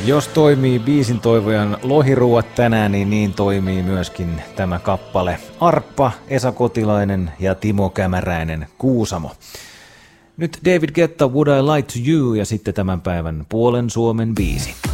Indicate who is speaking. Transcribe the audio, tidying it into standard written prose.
Speaker 1: Jos toimii biisin toivojan lohiruuat tänään, niin toimii myöskin tämä kappale. Arppa, Esa Kotilainen ja Timo Kämäräinen, Kuusamo. Nyt David Guetta, Would I Lie to You ja sitten tämän päivän puolen Suomen biisi.